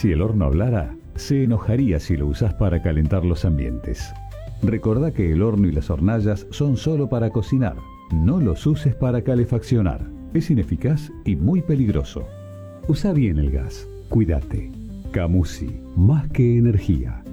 Si el horno hablara, se enojaría si lo usás para calentar los ambientes. Recordá que el horno y las hornallas son solo para cocinar. No los uses para calefaccionar. Es ineficaz y muy peligroso. Usa bien el gas. Cuídate. Camusi, más que energía.